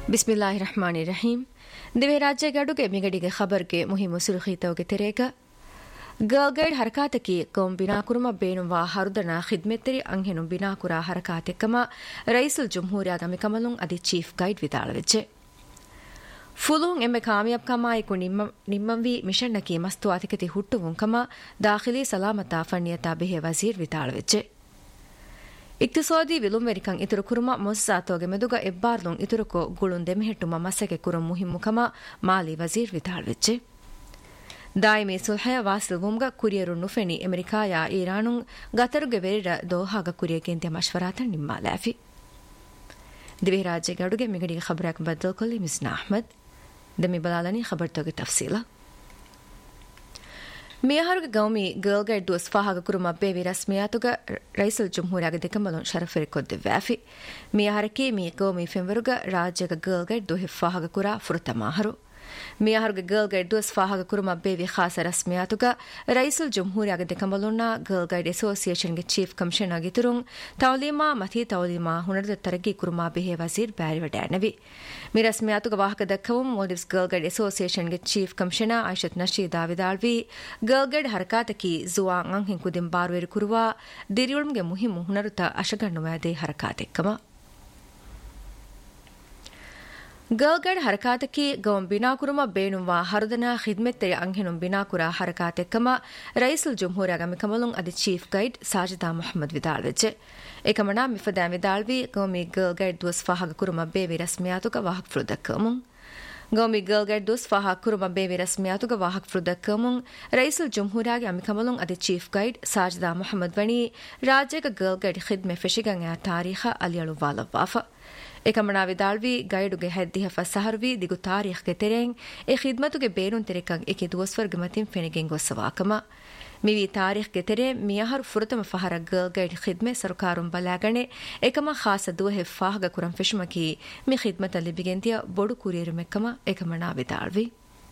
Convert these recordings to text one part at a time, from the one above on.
ಬಿಸ್ಮಿಲ್ಲಾಹಿರ್ ರಹಮಾನಿರ್ ರಹೀಂ. ದಿವೆ ರಾಜ್ಯ ಗಡುಗೆ ಮಿಗಡಿಗೆ ಖಬರ್ಗೆ ಮುಹಿಮು ಸುರುಖೀತವಗೆ ತೆರೆಗ girl guide ಹರಕಾತಕಿ ಕೌಂ ಬಿನಾಕುರುಮ ಬೇನುವಾ ಹರುದನ ಖಿದ್ಮೆತ್ತರಿ ಅಂಹೆನು ಬಿನಾಕುರ ಹರಕಾತೆಕ್ಕಮ ರೈಸುಲ್ ಜುಮ್ಹೂರಿಯಾಗ ಮಿಕಮಲುಂ ಅದಿ chief guide ವಿದಾಳವೆಚ್ಚೆ ಫುಲುಂ ಎಮ್ಮೆ ಕಾಮಿಯಬ್ ಕಮಾಯಿಕು ನಿಮ್ಮಂವಿ ಮಿಷನ್ನಕಿ ಮಸ್ತು ಅತಿಕತಿ ಹುಟ್ಟುವುಂ ಕಮ ದಾಖಿಲಿ ಸಲಾಮತಾ ಫಣ್ಣಿಯತಾ ಬೆಹೆ ವಜೀರ್ ವಿದಾಳವೆಚ್ಚೆ ಇಕ್ತಿಸಾದಿ ವಿಲುಂವೆರಿಕಂ ಇತುರು ಕುರುಮ ಮೊಸ್ಸಾತೋಗೆ ಮೆದುಗ ಎಬ್ಬಾರ್ಲುಂ ಇತುರುಕೊ ಗುಳುಂ ದೆಮೆහෙಟ್ಟುಮ ಮಸಗೆ ಕುರುಂ ಮುಹಿಮ್ಮುಕಮ ಮಾಲಿ ವಜೀರ್ ವಿದಾಳವೆಚ್ಚೆ ದಾಯಿಮಿ ಸುಲ್ಹಯ ವಾಸಿಲ್ ವುಮ್ಗ ಕುರಿಯರು ನುಫೆನಿ ಅಮೆರಿಕಾಯ ಇರಾನುಂ ಗತರುಗೆ ವೆರಿರ ದೋಹಾಗ ಕುರಿಯಗೆಂತೆ ಮಶ್ವರಾತ ನಿಮ್ಮಾಲಾಫಿ ದಿವೆ ರಾಜ್ಯ ಗಡುಗೆ ಮಿಗಡಿಗೆ ಖಬರಾಕ್ ಬದ್ದಲ್ ಕೊಲ್ಲಿ ಮಿಸ್ನಾ ಅಹ್ಮದ್ ದಮಿ ಬಲಾಲನಿ ಖಬರ್ತೋಗೆ ತಫ್ಸೀಲ ಮಿಯಹರುಗೆ ಗೌಮಿ ಗರ್ಲ್ ಗೈಡ್ ದುಸ್ ಫಾಹಾಗ ಕುರುಮ ಬೇವಿ ರಸ್ಮಿಯಾತುಗ ರೈಸುಲ್ ಜುಮ್ಹೂರಿಯಾಗ ದಿಕಮಲುನ್ ಶರಫೆರಿಕೊದ್ದೆ ವ್ಯಾಫಿ ಮಿಯಹರಕಿ ಮಿ ಗೌಮಿ ಫೆಂವರುಗ ರಾಜ್ಯಗ ಗರ್ಲ್ ಗೈಡ್ ದುಹೆ ಫಾಹಾಗ ಕುರ ಫುರತಮಾಹರು ಮಿಯಹರುಗೆ ಗರ್ಲ್ ಗೈಡ್ ದುಸ್ ಫಾಹಾಗ ಕುರುಮ ಬೇವಿ ಖಾಸ ರಸ್ಮಿಯಾತುಗ ರೈಸುಲ್ ಜುಮ್ಹೂರಿಯಾಗ ದಿಕಮಲುನ್ನ ಗರ್ಲ್ ಗೈಡ್ ಅಸೋಸಿಯೇಷನ್ಗೆ ಚೀಫ್ ಕಮಿಷನರ್ ಗಿತುರುಂ ತೌಲೀಮಾ ಮಥಿ ತೌಲೀಮಾ ಹುನರದ ತರಗಿ ಕುರುಮ ಬೆಹೆ ವಜೀರ್ ಬ್ಯಾರಿವಡ್ಯಾನವಿ ಮಿ ರಸ್ಮಿಯಾತುಗ ವಾಹಕ ದಕ್ಕವಂ ಮೋಲಿವ್ಸ್ girl guide ಅಸೋಸಿಯೇಷನ್ಗೆ chief commissioner ಆಯಿಷತ್ ನಶೀದಾ ವಿದಾಳ್ವಿ girl guide ಹರಕಾತಕಿ ಜುವಾಂ ಅಂಹಿಂ ಕುದಿಂ ಬಾರುವೆರಿ Kuruva ದಿರಿಯುಳ್ಮ್ಗೆ ಮುಹಿಮು ಹುನರುತ ಅಶಗಣ್ಣುವಾದೆ ಹರಕಾತೆಕ್ಕಮ girl guide ಹರಕಾತಕಿ ಗೌಂ ಬಿನಾಕುರುಮ ಬೇನುವಾ ಹರುದನ ಖಿದ್ಮೆತ್ತರಿ ಅಂಹೆನುಂ ಬಿನಾಕುರ ಹರಕಾತೆಕ್ಕಮ ರೈಸುಲ್ ಜುಮ್ಹೂರಿಯಾಗ ಮಿಕಮಲುಂ ಅದಿ chief guide ಸಾಜಿದಾ Mohammed ವಿದಾಳ್ವೆಚ್ಚೆ ಏಕಮಣ ಮಿಫದಾ ವಿದಾಳ್ವಿ ಗೌಮಿ girl guide ದುಸ್ ಫಾಹಾಗ ಕುರುಮ ಬೇವಿ ರಸ್ಮಿಯಾತುಗ ವಾಹಕ್ ಫ್ರುದಕ್ಕಮುಂ ಗೌಮಿ girl guide ದುಸ್ ಫಾಹಾಗ ಕುರುಮ ಬೇವಿ ರಸ್ಮಿಯಾತುಗ ವಾಹಕ್ ಫ್ರುದಕ್ಕಮುಂ ರೈಸುಲ್ ಜುಮ್ಹೂರಿಯಾಗ ಮಿಕಮಲುಂ ಅದಿ chief guide ಸಾಜಿದಾ Mohammed ವಣಿ ರಾಜ್ಯಗ girl guide ಖಿದ್ಮೆ ಫೆಶಿಗಂ ಆ ತಾರೀಖ ಅಲಿಯಳು ವಾಲವಾಫ ಏಕಮಣ ವಿದಾಳ್ವಿ ಗೈಡುಗೆ ಹೆದ್ದಿಹ ಫಸಹರ್ವಿ ದಿಗು ತಾರೀಖ್ಗೆ ತೆರೆಂ ಎ ಖಿದ್ಮತುಗೆ ಬೇರುನ್ ತೆರೆಕಂ ಏಕೆ ದುವಸ್ವರ್ಗ ಮತಿಂ ಫೆನೆಗೆಂ ಗೊಸ್ಸವಾಕಮ ಮಿವಿ ತಾರೀಖ್ಗೆ ತೆರೆ ಮಿಯಹರು ಫುರತಮ ಫಹರ ಗರ್ಲ್ ಗೈಡ್ ಖಿದ್ಮೆ ಸರ್ಕಾರುಂ ಬಲಾಗಣೆ ಏಕಮ ಖಾಸ ದುವಹೆ ಫಾಹಗ ಕುರಂ ಫೆಶುಮಕಿ ಮಿ ಖಿದ್ಮತ ಲಿಬಿಗೆಂತಿಯ ಬೊಡು ಕುರಿಯರು ಮೆಕ್ಕಮ ಏಕಮಣ ವಿದಾಳ್ವಿ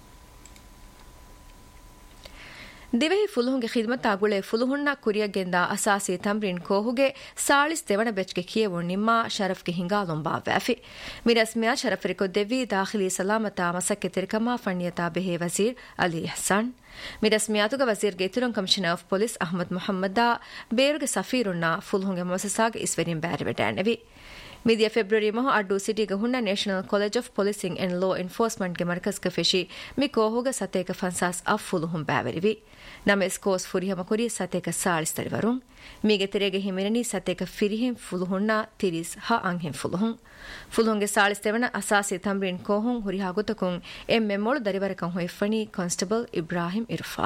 ದಿವೆಹಿ ಫುಲುಹುಂಗೆ ಖಿದ್ಮತಾ ಗುಳೆ ಫುಲುಹುನ್ನ ಕುರಿಯಗೆಂದ ಅಸಾಸಿ ತಮ್ರಿನ್ ಕೋಹುಗೆ ಸಾಳಿಸ್ ತೆವಣ ಬೆಚ್ಗೆ ಕಿಯವು ನಿಮ್ಮ ಶರಫ್ಗೆ ಹಿಂಗಾಲೊಂಬಾ ವ್ಯಾಫಿ ಮಿರಸ್ಮಿಯಾ ಶರಫರಿಕೊದ್ದೆವಿ ದಾಖಿಲಿ ಸಲಾಮತಾ ಮಸಕ್ಕೆ ತೆರಿಕಮ ಫಣ್ಣಿಯತಾ ಬೆಹೆ ವಜೀರ್ Ali Hasan ಮಿರಸ್ಮಿಯಾತುಗ ವಜೀರ್ಗೆ ಇತುರಂ commissioner of police Ahmed Mohammad ಬೇರುಗೆ ಸಫೀರುನ್ನ ಫುಲುಹುಂಗೆ ಮೊಸಸಾಗ ಇಸ್ವೆರಿಂ ಬ್ಯಾರಿವೆಡ್ಯಾನವಿ ಮಿದಿಯ February ಮಹ Addu ಸಿಟಿಗ ಹುಣ್ಣ national college of policing and ಲಾ ಎನ್ಫೋರ್ಸ್ಮೆಂಟ್ಗೆ ಮರ್ಕಜ್ಗೆ ಫೆಶಿ ಮಿ ಕೋಹುಗ ಸತೇಕ ಫನ್ಸಾಸ್ of ಫುಲುಹುಂ ಬ್ಯಾವರಿವಿ ನಮ್ಮ ಎಸ್ಕೋಸ್ ಫುರಿಹಮ ಕುರಿ ಸತೇಕ ಸಾಳಿಸ್ತರಿವರುಂ ಮೀಗೆ ತೆರೆಗೆ ಹಿಮಿರನಿ ಸತೇಕ ಫಿರಿಹಿಂ ಫುಲುಹುಣ್ಣ ತಿರಿಸ್ ಹ ಅಂಹಿಂ ಫುಲುಹುಂಗೆ ಸಾಳಿಸ್ತೇವನ ಅಸಾಸಿ ತಮ್ರಿನ್ ಕೋಹುಂ ಹುರಿಹಾಗುತಕುಂ ಎಮ್ಮೆ ಮೊಳು ದರಿವರಕಂ ಹೊಯ್ಫಣಿ ಕಾನ್ಸ್ಟೇಬಲ್ ಇಬ್ರಾಹಿಂ ಇರ್ಫಾ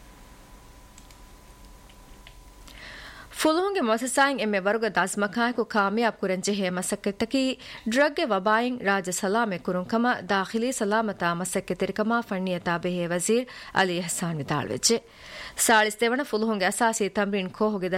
ಫುಲುಹುಂಗೆ ಮೊಸಸಾಯಿಂ ಎಮ್ಮೆ ವರುಗ ದಾಜ್ಮಕಾಯಕು ಕಾಮಿಯಾಬ್ ಕುರಂಜೆ ಹೇ ಮಸಕ್ಕೆತ್ತಕಿ ಡ್ರಗ್ಗೆ ವಬಾಯಿಂ ರಾಜ ಸಲಾಮೆ ಕುರುಂಕಮ ದಾಖಿಲಿ ಸಲಾಮತಾ ಮಸಕ್ಕೆ ತೆರಿಕಮ ಫಣ್ಣಿಯತಾ ಬೆಹೆ ವಜೀರ್ ಅಲಿ ಹಸಾನ್ ವಿದಾಳ್ವೆಚ್ಚೆ ಸಾಳಿಸ್ತೇವನ ಫುಲುಹುಂಗೆ ಅಸಾಸಿ ತಮ್ರಿನ್ ಕೋಹುಗೆ